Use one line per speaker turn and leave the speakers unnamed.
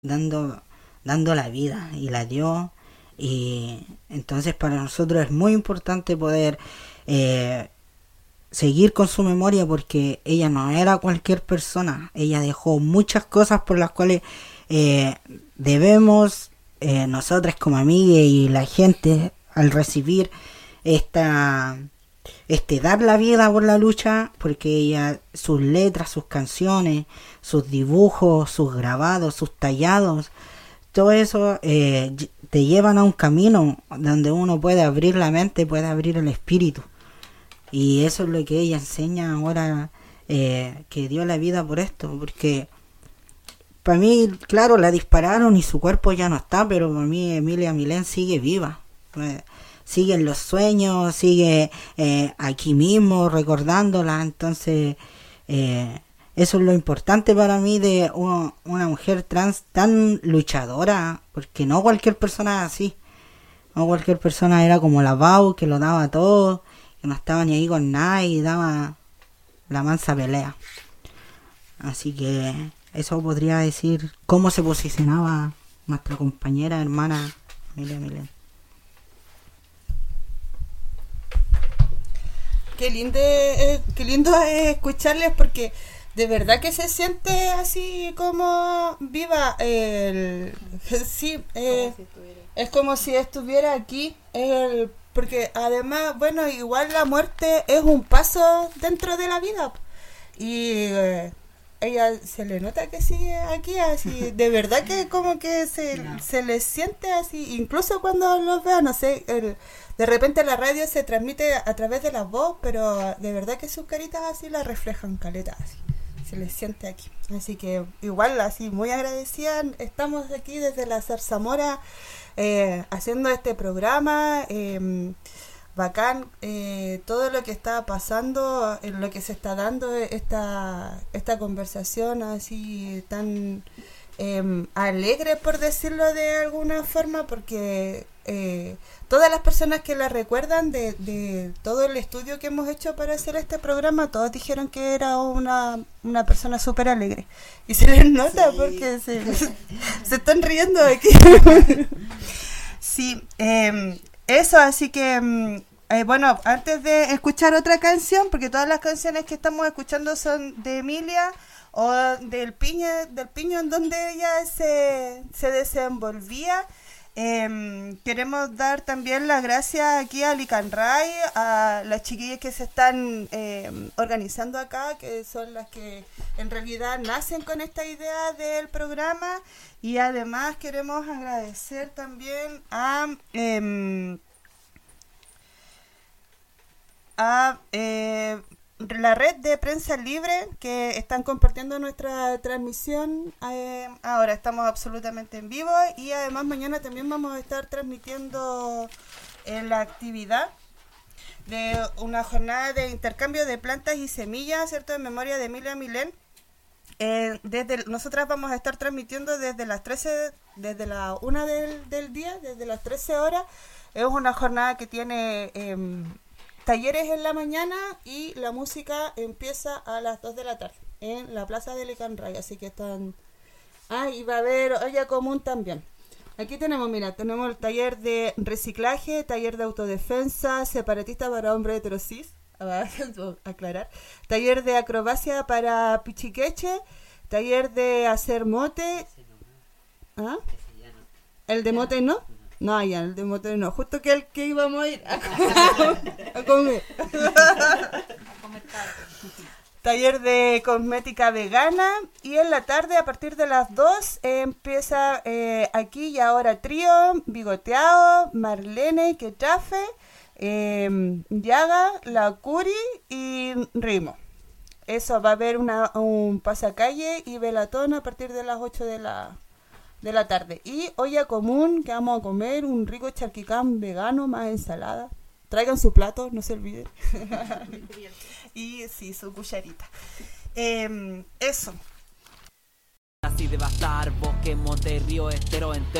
dando, dando la vida y la dio. Y entonces para nosotros es muy importante poder eh, seguir con su memoria, porque ella no era cualquier persona. Ella dejó muchas cosas por las cuales eh, debemos, nosotras como amigas y la gente, al recibir esta dar la vida por la lucha, porque ella, sus letras, sus canciones, sus dibujos, sus grabados, sus tallados, todo eso te llevan a un camino donde uno puede abrir la mente, puede abrir el espíritu. Y eso es lo que ella enseña ahora, que dio la vida por esto, porque para mí, claro, la dispararon y su cuerpo ya no está, pero para mí Emilia Milén sigue viva. Sigue en los sueños, sigue aquí mismo recordándola. Entonces, eso es lo importante para mí de una mujer trans tan luchadora, porque no cualquier persona es así. No cualquier persona era como la Bau, que lo daba todo, que no estaba ni ahí con nada y daba la mansa pelea. Así que eso podría decir cómo se posicionaba nuestra compañera, hermana Emilia Milén.
Qué lindo es escucharles, porque de verdad que se siente así como viva. Sí, es como si estuviera aquí. Porque además, bueno, igual la muerte es un paso dentro de la vida. Y ella se le nota que sigue aquí, así, de verdad que como que se le siente así, incluso cuando los veo, no sé, de repente la radio se transmite a través de la voz, pero de verdad que sus caritas así la reflejan caleta, así, se les siente aquí. Así que igual, así, muy agradecida, estamos aquí desde la Zarzamora haciendo este programa. Bacán todo lo que está pasando, en lo que se está dando esta conversación así tan alegre, por decirlo de alguna forma, porque todas las personas que la recuerdan de todo el estudio que hemos hecho para hacer este programa, todos dijeron que era una persona súper alegre, y se les nota, sí, porque se están riendo aquí. Sí, eso, así que bueno, antes de escuchar otra canción, porque todas las canciones que estamos escuchando son de Emilia o del piño en donde ella se desenvolvía. Queremos dar también las gracias aquí a Licanray, a las chiquillas que se están organizando acá, que son las que en realidad nacen con esta idea del programa, y además queremos agradecer también a la red de Prensa Libre, que están compartiendo nuestra transmisión. Ahora estamos absolutamente en vivo, y además mañana también vamos a estar transmitiendo la actividad de una jornada de intercambio de plantas y semillas, ¿cierto?, en memoria de Emilia Milén. Nosotras vamos a estar transmitiendo desde las 13, desde la 1 del día, desde las 13 horas. Es una jornada que tiene talleres en la mañana, y la música empieza a las 2 de la tarde en la plaza de Licanray, así que están... y va a haber olla común también. Aquí tenemos el taller de reciclaje, taller de autodefensa, separatista para hombres heterosis, aclarar, taller de acrobacia para pichiqueche, taller de hacer mote. ¿El de mote no? No, ya, el de mote no. Justo que el que íbamos a ir a comer. Taller de cosmética vegana. Y en la tarde, a partir de las 2, empieza aquí y ahora trío, bigoteado, Marlene, Quetrafe, Yaga, La Curi y Rimo. Eso, va a haber un pasacalle y velatón a partir de las 8 de la tarde. Y olla común, que vamos a comer un rico charquicán vegano más ensalada. Traigan su plato, no se olviden. Y sí, su cucharita. Eso.
Así devastar bosque, monte, río, estero entero.